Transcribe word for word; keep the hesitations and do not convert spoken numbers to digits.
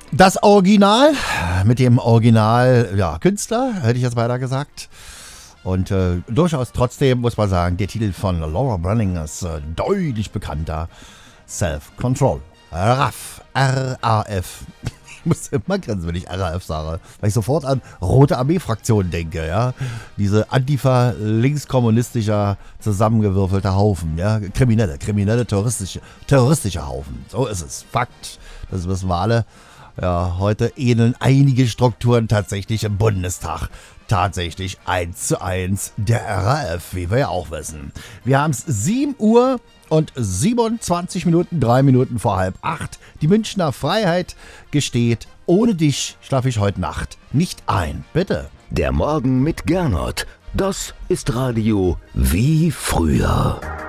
Das Original mit dem Original, ja, Künstler, hätte ich jetzt weiter gesagt. Und äh, durchaus trotzdem muss man sagen, der Titel von Laura Branigan ist äh, deutlich bekannter. Self-Control. R A F. R A F. Ich muss immer grinsen, wenn ich R A F sage, weil ich sofort an Rote Armee-Fraktion denke, ja. Diese Antifa linkskommunistischer zusammengewürfelter Haufen, ja. Kriminelle, kriminelle, terroristische, terroristische Haufen. So ist es. Fakt. Das wissen wir alle. Ja, heute ähneln einige Strukturen tatsächlich im Bundestag. Tatsächlich eins zu eins der R A F, wie wir ja auch wissen. Wir haben es sieben Uhr und siebenundzwanzig Minuten, drei Minuten vor halb acht. Die Münchner Freiheit gesteht, ohne dich schlafe ich heute Nacht nicht ein. Bitte. Der Morgen mit Gernot. Das ist Radio wie früher.